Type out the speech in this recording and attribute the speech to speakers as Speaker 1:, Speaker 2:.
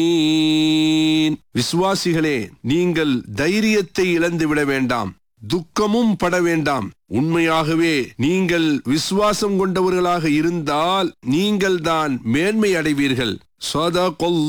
Speaker 1: விசுவாசிகளே, நீங்கள் தைரியத்தை இழந்துவிட வேண்டாம், துக்கமும் பட வேண்டாம். உண்மையாகவே நீங்கள் விசுவாசம் கொண்டவர்களாக இருந்தால் நீங்கள் தான் மேன்மை அடைவீர்கள். ஸதகல்லாஹ்